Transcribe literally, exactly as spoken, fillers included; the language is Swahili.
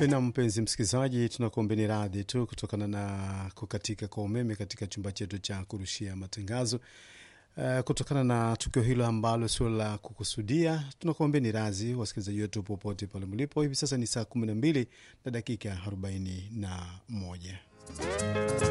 Na mpenzi msikilizaji, tunakuombeni radhi tu kutokana na kukatika kwa umeme katika chumba chetu cha kurushia matangazo. Uh, kutokana na tukio hilo ambalo sio la kukusudia, tunakuombeni radhi wasikilizaji wetu popote pale mlipo. Hivi sasa ni saa kumi na mbili na dakika arobaini na moja.